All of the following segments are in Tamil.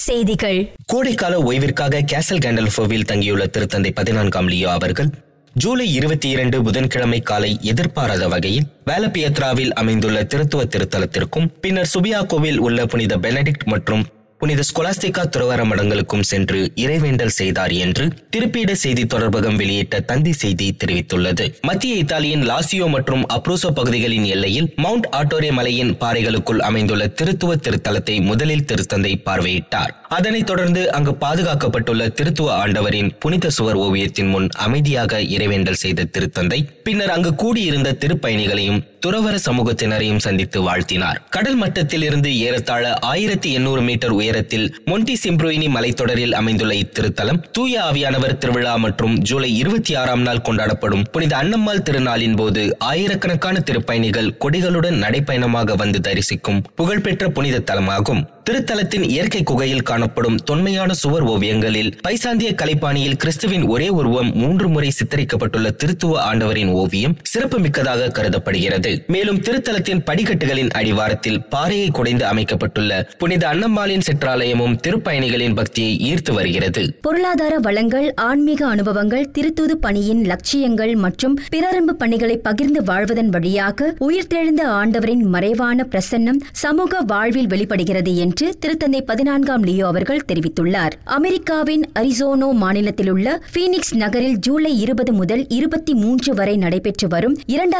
செய்திகள். கோடைக்கால ஓய்விற்காக கேசல் கேண்டல்ஃபோவில் தங்கியுள்ள திருத்தந்தை 14ஆம் லியோ அவர்கள் ஜூலை 22 புதன்கிழமை காலை எதிர்பாராத வகையில் வேலபியத்ராவில் அமைந்துள்ள திருத்துவ திருத்தலத்திற்கும் பின்னர் சுபியாகோவில் உள்ள புனித பெனடிக்ட் மற்றும் புனித ஸ்கொலாஸ்டிகா துறவர மடங்களுக்கும் சென்று இறைவேண்டல் செய்தார் என்று திருப்பீட செய்தி தொடர்பகம் வெளியிட்ட தந்தி செய்தி தெரிவித்துள்ளது. மத்திய இத்தாலியின் லாசியோ மற்றும் அப்ரூசோ பகுதிகளின் எல்லையில் மவுண்ட் ஆட்டோரே மலையின் பாறைகளுக்குள் அமைந்துள்ள திருத்துவ திருத்தலத்தை முதலில் திருத்தந்தை பார்வையிட்டார். அதனைத் தொடர்ந்து அங்கு பாதுகாக்கப்பட்டுள்ள திருத்துவ ஆண்டவரின் புனித சுவர் ஓவியத்தின் முன் அமைதியாக இறைவேண்டல் செய்த திருத்தந்தை பின்னர் அங்கு கூடியிருந்த திருப்பயணிகளையும் துறவர சமூகத்தினரையும் சந்தித்து வாழ்த்தினார். கடல் மட்டத்தில் இருந்து ஏறத்தாழ 1800 மீட்டர் உயரத்தில் மொன்டி சிம்ப்ரோயினி மலைத்தொடரில் அமைந்துள்ள இத்திருத்தலம் தூய ஆவியானவர் திருவிழா மற்றும் ஜூலை 26ஆம் நாள் கொண்டாடப்படும் புனித அன்னம்மாள் திருநாளின் போது ஆயிரக்கணக்கான திருப்பயணிகள் கொடிகளுடன் நடைப்பயணமாக வந்து தரிசிக்கும் புகழ்பெற்ற புனித தலமாகும். திருத்தலத்தின் இயற்கை குகையில் காணப்படும் தொன்மையான சுவர் ஓவியங்களில் பைசாந்திய கலைப்பாணியில் கிறிஸ்துவின் ஒரே உருவம் 3 முறை சித்தரிக்கப்பட்டுள்ள திருத்துவ ஆண்டவரின் ஓவியம் சிறப்பு மிக்கதாக கருதப்படுகிறது. மேலும் திருத்தலத்தின் படிக்கட்டுகளின் அடிவாரத்தில் பாறையை குடைந்து அமைக்கப்பட்டுள்ள புனித அன்னம்மாளின் சிற்றாலயமும் திருப்பயணிகளின் பக்தியை ஈர்த்து வருகிறது. பொருளாதார வளங்கள், ஆன்மீக அனுபவங்கள், திருத்தூது பணியின் லட்சியங்கள் மற்றும் பிறரன்பு பணிகளை பகிர்ந்து வாழ்வதன் வழியாக உயிர்த்தெழுந்த ஆண்டவரின் மறைவான பிரசன்னம் சமூக வாழ்வில் வெளிப்படுகிறது என்று திருத்தந்தை 14ஆம் லியோ அவர்கள் தெரிவித்துள்ளார். அமெரிக்காவின் அரிசோனா மாநிலத்தில் உள்ள பீனிக்ஸ் நகரில் ஜூலை 20 முதல் 23 வரை நடைபெற்று வரும்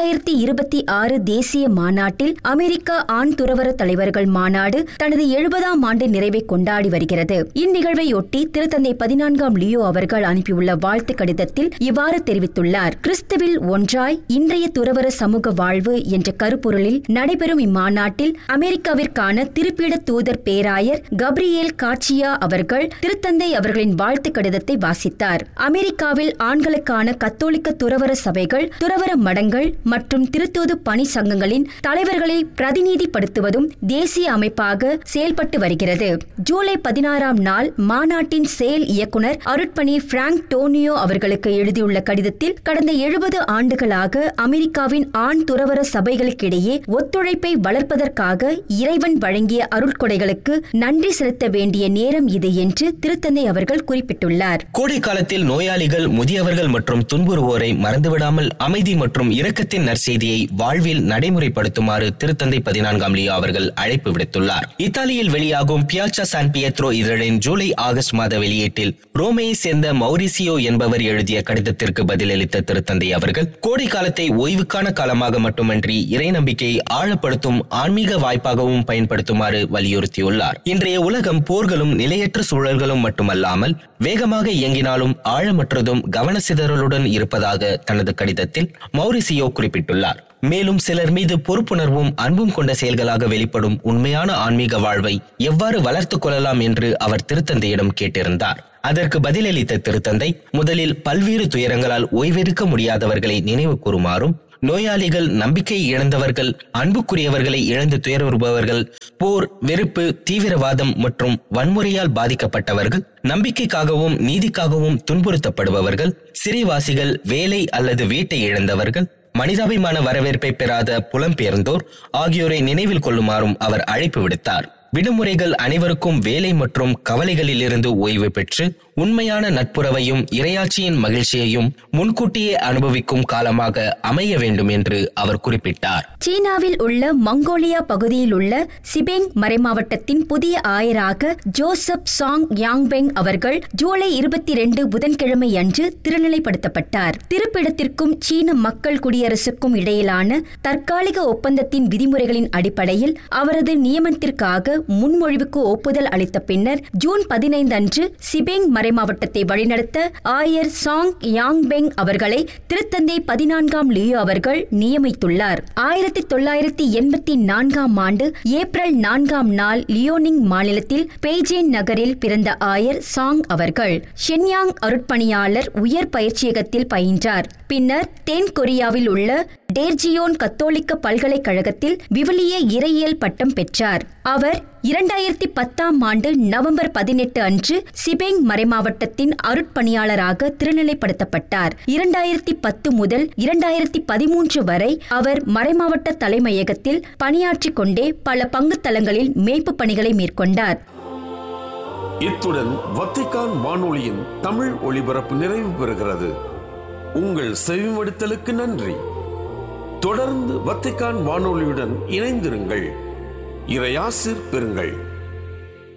2026 தேசிய மாநாட்டில் அமெரிக்க ஆண் துறவர தலைவர்கள் மாநாடு தனது 70ஆம் ஆண்டு நிறைவை கொண்டாடி வருகிறது. இந்நிகழ்வையொட்டி திருத்தந்தை 14ஆம் லியோ அவர்கள் அனுப்பியுள்ள வாழ்த்து கடிதத்தில் இவ்வாறு தெரிவித்துள்ளார். கிறிஸ்துவில் ஒன்றாய் இன்றைய துறவர சமூக வாழ்வு என்ற கருப்பொருளில் நடைபெறும் இம்மாநாட்டில் அமெரிக்காவிற்கான திருப்பீட தூதர் பேராயர் கப்ரியேல் கார்சியா அவர்கள் திருத்தந்தை அவர்களின் வாழ்த்து கடிதத்தை வாசித்தார். அமெரிக்காவில் ஆண்களுக்கான கத்தோலிக்க துறவர சபைகள், துறவர மடங்கள் மற்றும் திருத்தூது பணி சங்கங்களின் தலைவர்களை பிரதிநிதிப்படுத்துவதும் தேசிய அமைப்பாக செயல்பட்டு வருகிறது. ஜூலை 16ஆம் நாள் மாநாட்டின் செயல் இயக்குனர் அருட்பணி பிராங்க் டோனியோ அவர்களுக்கு எழுதியுள்ள கடிதத்தில் கடந்த 70 ஆண்டுகளாக அமெரிக்காவின் ஆண் துறவர சபைகளுக்கிடையே ஒத்துழைப்பை வளர்ப்பதற்காக இறைவன் வழங்கிய அருட்கொடைகளுக்கு நன்றி செலுத்த வேண்டிய நேரம் இது என்று திருத்தந்தை அவர்கள் குறிப்பிட்டுள்ளார். கோடை காலத்தில் நோயாளிகள், முதியவர்கள் மற்றும் துன்புறுவோரை மறந்துவிடாமல் அமைதி மற்றும் இரக்கத்தின் நற்செய்தியை வாழ்வில் நடைமுறைப்படுத்துமாறு திருத்தந்தை 14ஆம் லியோ அவர்கள் அழைப்பு விடுத்துள்ளார். இத்தாலியில் வெளியாகும் பியாச்சா சான் பியத்ரோ இதழின் ஜூலை ஆகஸ்ட் மாத வெளியீட்டில் ரோமையை சேர்ந்த மௌரிசியோ என்பவர் எழுதிய கடிதத்திற்கு பதிலளித்த திருத்தந்தை அவர்கள் கோடை காலத்தை ஓய்வுக்கான காலமாக மட்டுமன்றி இறை நம்பிக்கையை ஆழப்படுத்தும் ஆன்மீக வாய்ப்பாகவும் பயன்படுத்துமாறு வலியுறுத்தியுள்ளார். இன்றைய உலகம் போர்களும் நிலையற்ற சூழல்களும் மட்டுமல்லாமல் வேகமாக இயங்கினாலும் ஆழமற்றதும் கவனசிதறலுடன் இருப்பதாக தனது கடிதத்தில் மௌரிசியோ குறிப்பிட்டுள்ளார். மேலும் சிலர் மீது பொறுப்புணர்வும் அன்பும் கொண்ட செயல்களாக வெளிப்படும் உண்மையான ஆன்மீக வாழ்வை எவ்வாறு வளர்த்துக் கொள்ளலாம் என்று அவர் திருத்தந்தையிடம் கேட்டிருந்தார். அதற்கு பதிலளித்த திருத்தந்தை முதலில் பல்வேறு துயரங்களால் ஓய்வெடுக்க முடியாதவர்களை நினைவு கூறுமாறும், நோயாளிகள், நம்பிக்கை இழந்தவர்கள், அன்புக்குரியவர்களை இழந்து துயருறுபவர்கள், போர், வெறுப்பு, தீவிரவாதம் மற்றும் வன்முறையால் பாதிக்கப்பட்டவர்கள், நம்பிக்கைக்காகவும் நீதிக்காகவும் துன்புறுத்தப்படுபவர்கள், சிறைவாசிகள், வேலை அல்லது வீட்டை இழந்தவர்கள், மனிதாபிமான வரவேற்பை பெறாத புலம்பெயர்ந்தோர் ஆகியோரை நினைவில் கொள்ளுமாறும் அவர் அழைப்பு விடுத்தார். விடுமுறைகள் அனைவருக்கும் வேலை மற்றும் கவலைகளில் இருந்து ஓய்வு பெற்று உண்மையான நட்புறவையும் இறையாட்சியின் மகிழ்ச்சியையும் முன்கூட்டியே அனுபவிக்கும் காலமாக அமைய வேண்டும் என்று அவர் குறிப்பிட்டார். சீனாவில் உள்ள மங்கோலியா பகுதியில் உள்ள சிபெங் மறைமாவட்டத்தின் புதிய ஆயராக ஜோசப் சாங் யாங்பெங் அவர்கள் ஜூலை 22 புதன்கிழமை அன்று திருநிலைப்படுத்தப்பட்டார். திருப்பிடத்திற்கும் சீன மக்கள் குடியரசுக்கும் இடையிலான தற்காலிக ஒப்பந்தத்தின் விதிமுறைகளின் அடிப்படையில் அவரது நியமனத்திற்காக முன்மொழிவுக்கு ஒப்புதல் அளித்த பின்னர் ஜூன் 15 அன்று சிபெங் மறைமாவட்டத்தை வழிநடத்த ஆயர் சாங் யாங்பெங் அவர்களை திருத்தந்தை 14ஆம் லியோ அவர்கள் நியமித்துள்ளார். 1984ஆம் ஆண்டு ஏப்ரல் 4ஆம் நாள் லியோனிங் மாநிலத்தில் பெய்ஜிங் நகரில் பிறந்த ஆயர் சாங் அவர்கள் ஷென்யாங் அருட்பணியாளர் உயர் பயிற்சியகத்தில் பயின்றார். பின்னர் தென் கொரியாவில் உள்ள டேர்ஜியோன் கத்தோலிக்க பல்கலைக்கழகத்தில் விவிலிய இறையியல் பட்டம் பெற்றார். அவர் 2010ஆம் ஆண்டு நவம்பர் 18 அன்று சிபெங் மறைமாவட்டத்தின் அருட்பணியாளராக திருநிலைப்படுத்தப்பட்டார். 2010 முதல் 2013 வரை அவர் மறைமாவட்ட தலைமையகத்தில் பணியாற்றிக் கொண்டே பல பங்குத்தலங்களில் மேய்ப்பு பணிகளை மேற்கொண்டார். இத்துடன் வத்திக்கான் வானொலியின் தமிழ் ஒளிபரப்பு நிறைவு பெறுகிறது. உங்கள் செவிமடுத்தலுக்கு நன்றி. தொடர்ந்து வத்திக்கான் வானொலியுடன் இணைந்திருங்கள். இறையாசிர் பெறுங்கள்.